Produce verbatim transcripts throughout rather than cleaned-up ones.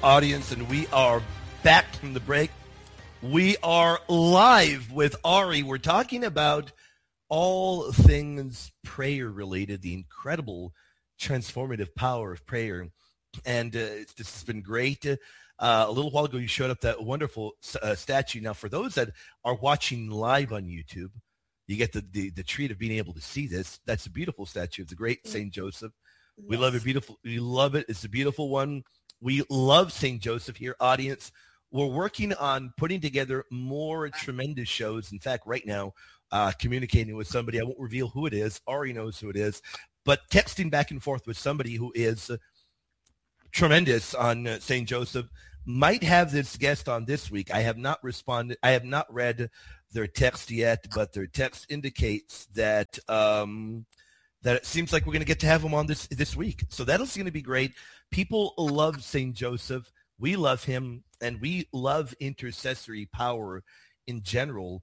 audience, and we are back from the break. We are live with Ari. We're talking about all things prayer related, the incredible transformative power of prayer. And uh, it's, this has been great. Uh, a little while ago, you showed up that wonderful uh, statue. Now, for those that are watching live on YouTube, you get the, the, the treat of being able to see this. That's a beautiful statue of the great Saint Joseph. Yes. We love it. Beautiful. We love it. It's a beautiful one. We love Saint Joseph here, audience. We're working on putting together more tremendous shows. In fact, right now, uh, communicating with somebody, I won't reveal who it is. Ari knows who it is, but texting back and forth with somebody who is uh, tremendous on uh, Saint Joseph. Might have this guest on this week. I have not responded. I have not read their text yet, but their text indicates that um, that it seems like we're going to get to have them on this this week. So that's going to be great. People love Saint Joseph. We love him, and we love intercessory power in general.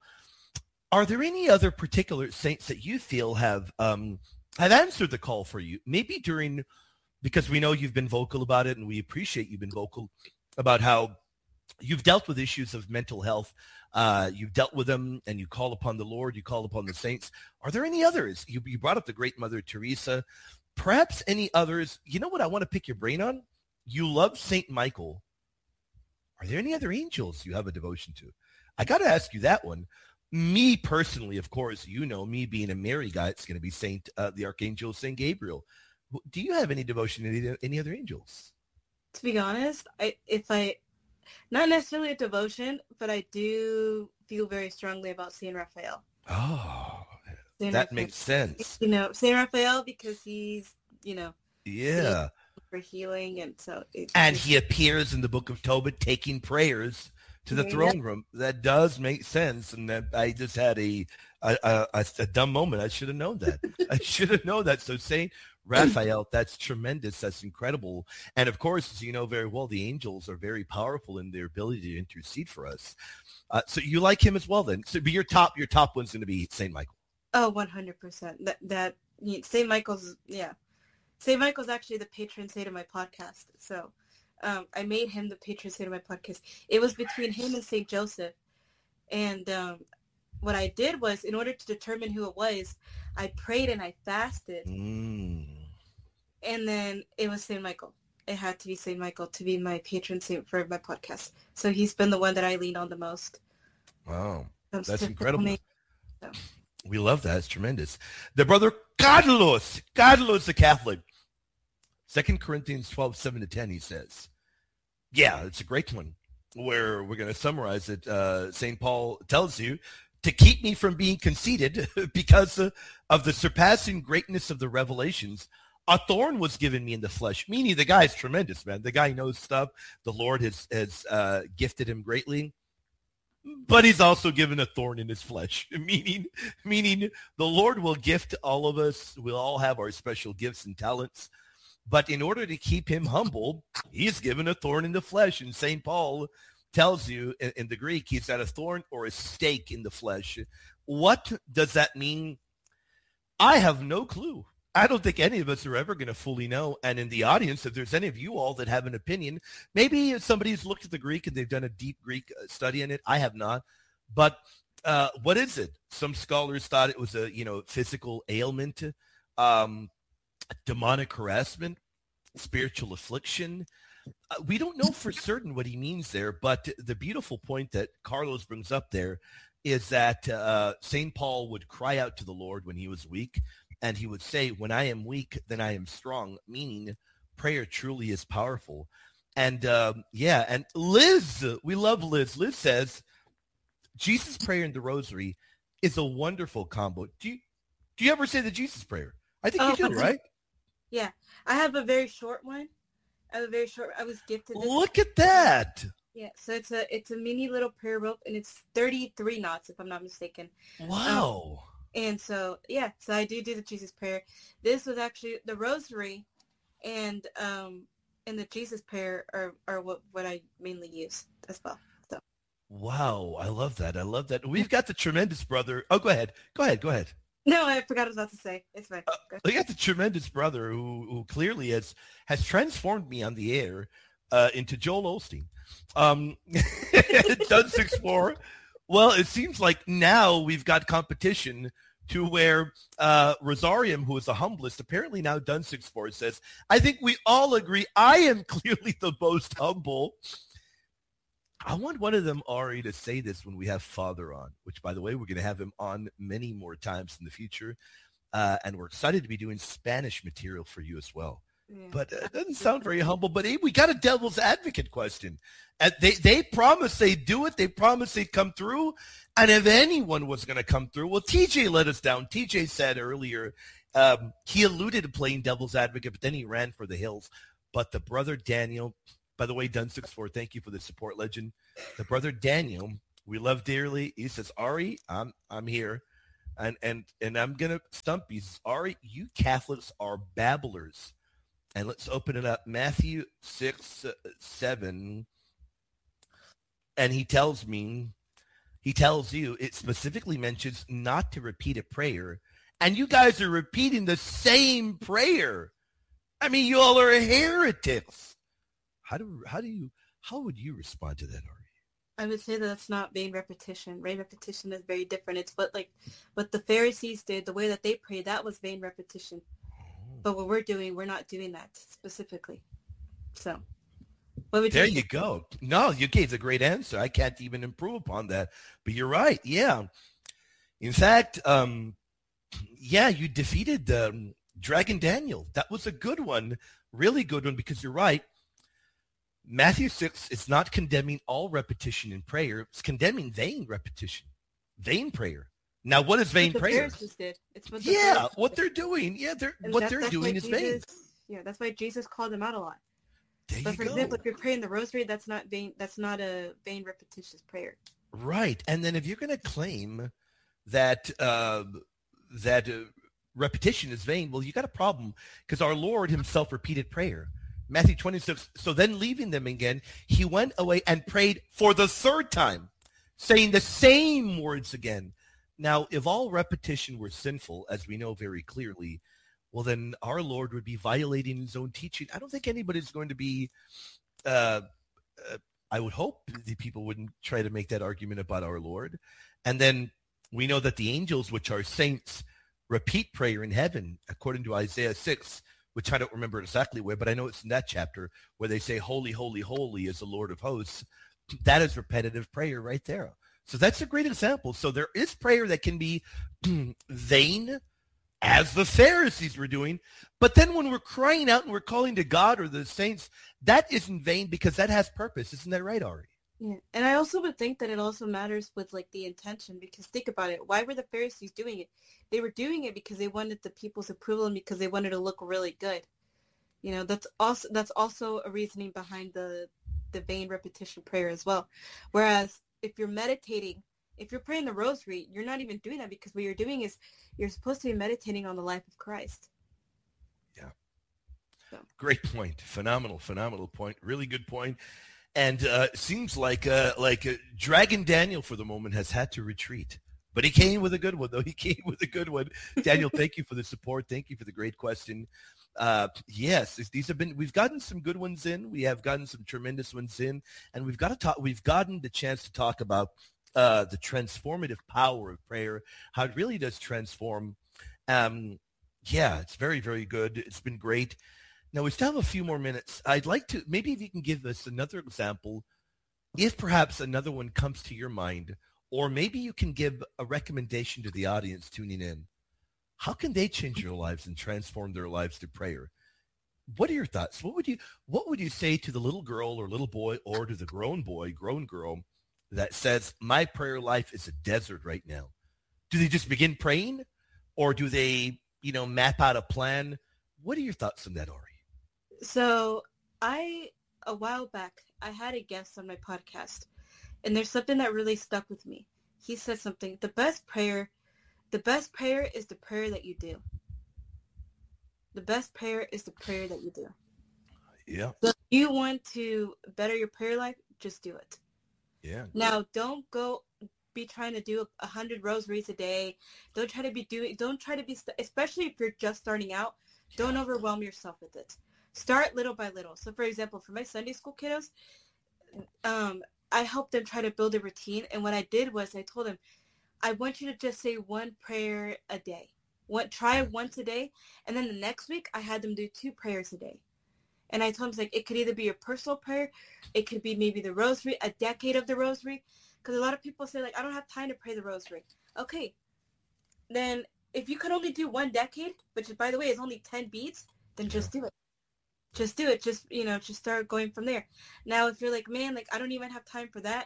Are there any other particular saints that you feel have um, have answered the call for you? Maybe during, because we know you've been vocal about it, and we appreciate you've been vocal about how you've dealt with issues of mental health. Uh, you've dealt with them, and you call upon the Lord. You call upon the saints. Are there any others? You, you brought up the great Mother Teresa. Perhaps any others? You know what I want to pick your brain on? You love Saint Michael. Are there any other angels you have a devotion to? I got to ask you that one. Me personally, of course, you know, me being a Mary guy, it's going to be Saint, uh, the Archangel, Saint Gabriel. Do you have any devotion to any, any other angels? To be honest, I if I, not necessarily a devotion, but I do feel very strongly about Saint Raphael. Oh, Saint that Raphael. makes sense. You know, Saint Raphael, because he's, you know, yeah, for healing, and so it, and he appears in the Book of Tobit taking prayers to the yeah. throne room. That does make sense, and that I just had a a, a a dumb moment. I should have known that. I should have known that. So Saint Raphael, that's tremendous. That's incredible. And of course, as you know very well, the angels are very powerful in their ability to intercede for us. Uh, so you like him as well, then? So, but your top your top one's going to be Saint Michael. Oh, one hundred percent. That that you know, Saint Michael's, yeah. Saint Michael's actually the patron saint of my podcast. So um, I made him the patron saint of my podcast. It was between him and Saint Joseph. And um, what I did was, in order to determine who it was, I prayed and I fasted. Mm. And then it was Saint Michael. It had to be Saint Michael to be my patron saint for my podcast. So he's been the one that I lean on the most. Wow. That's, That's incredible. Me, so. We love that. It's tremendous. The brother Carlos, Carlos the Catholic. Second Corinthians twelve, seven to ten, he says. Yeah, it's a great one where we're going to summarize it. Uh, Saint Paul tells you to keep me from being conceited because uh, of the surpassing greatness of the revelations. A thorn was given me in the flesh, meaning the guy's tremendous, man. The guy knows stuff. The Lord has, has uh, gifted him greatly. But he's also given a thorn in his flesh, meaning, meaning the Lord will gift all of us. We'll all have our special gifts and talents. But in order to keep him humble, he's given a thorn in the flesh. And Saint Paul tells you in, in the Greek, he's got a thorn or a stake in the flesh. What does that mean? I have no clue. I don't think any of us are ever going to fully know. And in the audience, if there's any of you all that have an opinion, maybe somebody's looked at the Greek and they've done a deep Greek study in it. I have not. But uh, what is it? Some scholars thought it was a, you know, physical ailment, um, demonic harassment, spiritual affliction. Uh, we don't know for certain what he means there, but the beautiful point that Carlos brings up there is that uh, Saint Paul would cry out to the Lord when he was weak, and he would say, when I am weak, then I am strong, meaning prayer truly is powerful. And um, yeah, and Liz, we love Liz. Liz says, Jesus prayer in the rosary is a wonderful combo. Do you, do you ever say the Jesus prayer? I think oh, you do, right? Yeah. I have a very short one. I have a very short, I was gifted this. Look at that. Yeah, so it's a it's a mini little prayer book, and it's thirty-three knots, if I'm not mistaken. Wow. Um, and so, yeah, so I do do the Jesus prayer. This was actually the rosary, and um, and the Jesus prayer are, are what, what I mainly use as well. So. Wow, I love that. I love that. We've got the tremendous brother. Oh, go ahead. Go ahead. Go ahead. No, I forgot what I was about to say. It's fine. Uh, we got the tremendous brother who, who clearly has, has transformed me on the air uh, into Joel Osteen. Um, Dun six four. Well, it seems like now we've got competition to where uh, Rosarium, who is the humblest, apparently now Dun six four says, I think we all agree I am clearly the most humble. I want one of them, Ari, to say this when we have Father on, which, by the way, we're going to have him on many more times in the future. Uh, and we're excited to be doing Spanish material for you as well. Yeah. But uh, it doesn't sound very humble. But hey, we got a devil's advocate question. And they, they promised they'd do it. They promised they'd come through. And if anyone was going to come through, well, T J let us down. T J said earlier um, he alluded to playing devil's advocate, but then he ran for the hills. But the brother Daniel, by the way, Dun six four, thank you for the support, legend. The brother Daniel, we love dearly. He says, Ari, I'm I'm here. And and and I'm going to stump you. He says, Ari, you Catholics are babblers. And let's open it up. Matthew six, uh, seven. And he tells me, he tells you, it specifically mentions not to repeat a prayer. And you guys are repeating the same prayer. I mean, you all are heretics. How do how do you how would you respond to that, Ari? I would say that that's not vain repetition. Vain repetition is very different. It's what like what the Pharisees did, the way that they prayed, that was vain repetition. Oh. But what we're doing, we're not doing that specifically. So what would there you you go. No, you gave a great answer. I can't even improve upon that. But you're right. Yeah. In fact, um, yeah, you defeated um, Dragon Daniel. That was a good one, really good one, because you're right. Matthew six is not condemning all repetition in prayer. It's condemning vain repetition, vain prayer. Now, what is vain what prayer? Did. It's what the yeah, what they're doing. Yeah, they're and what that, they're doing is Jesus, vain. Yeah, that's why Jesus called them out a lot. There but you for go. example, if you're praying the rosary, that's not vain. That's not a vain repetitious prayer. Right, and then if you're going to claim that uh, that uh, repetition is vain, well, you got a problem because our Lord Himself repeated prayer. Matthew twenty-six, so then leaving them again, he went away and prayed for the third time, saying the same words again. Now, if all repetition were sinful, as we know very clearly, well, then our Lord would be violating his own teaching. I don't think anybody's going to be, uh, uh, I would hope the people wouldn't try to make that argument about our Lord. And then we know that the angels, which are saints, repeat prayer in heaven, according to Isaiah six, which I don't remember exactly where, but I know it's in that chapter where they say, holy, holy, holy is the Lord of hosts. That is repetitive prayer right there. So that's a great example. So there is prayer that can be vain, as the Pharisees were doing. But then when we're crying out and we're calling to God or the saints, that isn't vain because that has purpose. Isn't that right, Ari? Yeah. And I also would think that it also matters with like the intention, because think about it. Why were the Pharisees doing it? They were doing it because they wanted the people's approval and because they wanted to look really good. You know, that's also that's also a reasoning behind the the vain repetition prayer as well. Whereas if you're meditating, if you're praying the rosary, you're not even doing that because what you're doing is you're supposed to be meditating on the life of Christ. Yeah. So. Great point. Phenomenal, phenomenal point. Really good point. And uh, seems like uh, like uh, Dragon Daniel for the moment has had to retreat. But he came with a good one, though. He came with a good one. Daniel, thank you for the support. Thank you for the great question. Uh, yes, these have been. We've gotten some good ones in. We have gotten some tremendous ones in, and we've got to talk. We've gotten the chance to talk about uh, the transformative power of prayer, how it really does transform. Um, yeah, it's very, very good. It's been great. Now, we still have a few more minutes. I'd like to, maybe if you can give us another example, if perhaps another one comes to your mind, or maybe you can give a recommendation to the audience tuning in. How can they change their lives and transform their lives through prayer? What are your thoughts? What would you, what would you say to the little girl or little boy or to the grown boy, grown girl that says, my prayer life is a desert right now? Do they just begin praying, or do they, you know, map out a plan? What are your thoughts on that, Ari? So I, a while back, I had a guest on my podcast, and there's something that really stuck with me. He said something, the best prayer, the best prayer is the prayer that you do. The best prayer is the prayer that you do. Yeah. So if you want to better your prayer life, just do it. Yeah. Now, don't go be trying to do a hundred rosaries a day. Don't try to be doing, don't try to be, especially if you're just starting out, don't overwhelm yourself with it. Start little by little. So for example, for my Sunday school kiddos, um, I helped them try to build a routine. And what I did was I told them, I want you to just say one prayer a day. What, try once a day. And then the next week I had them do two prayers a day. And I told them, like, it could either be your personal prayer. It could be maybe the rosary, a decade of the rosary. Because a lot of people say, like, I don't have time to pray the rosary. Okay. Then if you could only do one decade, which, by the way, is only ten beads, then just do it. Just do it. Just, you know, just start going from there. Now, if you're like, man, like, I don't even have time for that,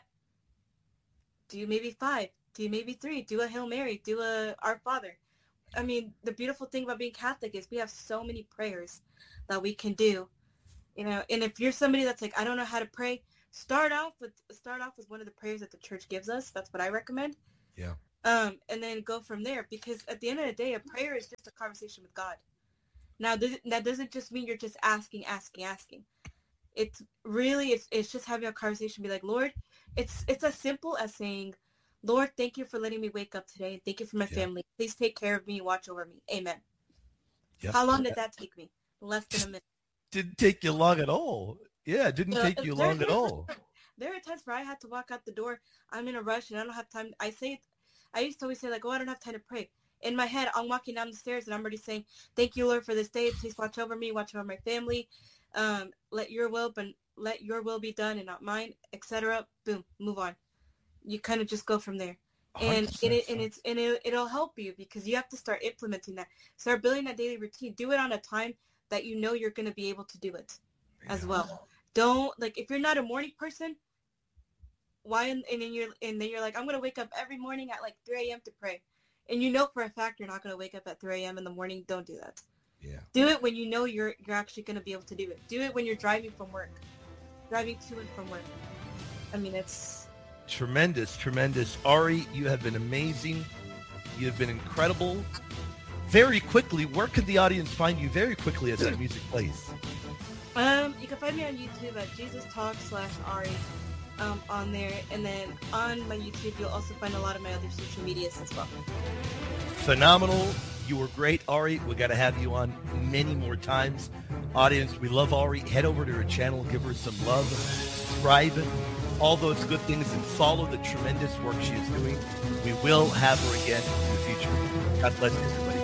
do maybe five. Do maybe three. Do a Hail Mary. Do a Our Father. I mean, the beautiful thing about being Catholic is we have so many prayers that we can do. You know, and if you're somebody that's like, I don't know how to pray, start off with start off with one of the prayers that the church gives us. That's what I recommend. Yeah. Um, and then go from there, because at the end of the day, a prayer is just a conversation with God. Now, th- that doesn't just mean you're just asking, asking, asking. It's really, it's it's just having a conversation. Be like, Lord, it's it's as simple as saying, Lord, thank you for letting me wake up today. Thank you for my yeah. family. Please take care of me and watch over me. Amen. Yep. How long did that take me? Less than a minute. Didn't take you long at all. Yeah, it didn't uh, take you long at all. There are times where I had to walk out the door. I'm in a rush and I don't have time. I say, I used to always say, like, oh, I don't have time to pray. In my head, I'm walking down the stairs and I'm already saying, thank you, Lord, for this day. Please watch over me, watch over my family. Um, let your will, but let your will be done and not mine, et cetera. Boom, move on. You kind of just go from there. And and, it, and it's and it, it'll help you, because you have to start implementing that. Start building that daily routine. Do it on a time that you know you're going to be able to do it yeah. as well. Don't, like, if you're not a morning person, why, and then you're, and then you're like, I'm going to wake up every morning at like three a.m. to pray. And you know for a fact you're not going to wake up at three a.m. in the morning. Don't do that. Yeah. Do it when you know you're you're actually going to be able to do it. Do it when you're driving from work, driving to and from work. I mean, it's... Tremendous, tremendous. Ari, you have been amazing. You have been incredible. Very quickly, where could the audience find you very quickly as that music plays? Um, you can find me on YouTube at Jesus Talk slash Ari um, on there. And then on my YouTube, you'll also find a lot of my other social medias as well. Phenomenal. You were great, Ari. We got to have you on many more times. Audience, we love Ari. Head over to her channel, give her some love, subscribe, all those good things, and follow the tremendous work she is doing. We will have her again in the future. God bless you, everybody.